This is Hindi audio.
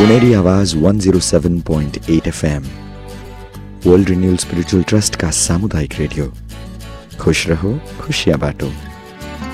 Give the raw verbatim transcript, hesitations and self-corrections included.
पुनेरी आवाज एक सौ सात पॉइंट आठ FM, world renewal spiritual trust का सामुदायिक रेडियो। खुश रहो, खुशियां बांटो।